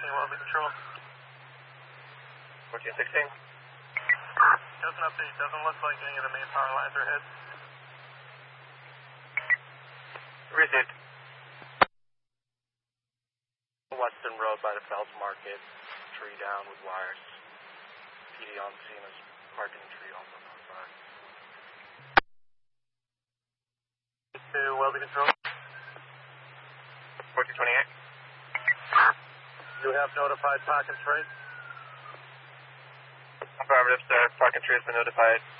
Welding Control. 1416. Doesn't update. Doesn't look like any of the main power lines are hit. Received. Western Road by the Phelps Market. Tree down with wires. PD on scene is parking tree also outside. To Welding Control. 1428. You have notified Park and Tree. Affirmative, sir. Park and Tree has been notified.